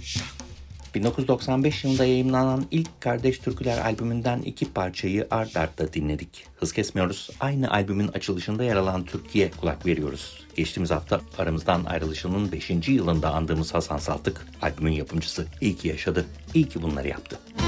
1995 yılında yayımlanan ilk Kardeş Türküler albümünden iki parçayı art arda dinledik. Hız kesmiyoruz. Aynı albümün açılışında yer alan Türkiye kulak veriyoruz. Geçtiğimiz hafta aramızdan ayrılışının 5. yılında andığımız Hasan Saltık, albümün yapımcısı. İyi ki yaşadı, iyi ki bunları yaptı.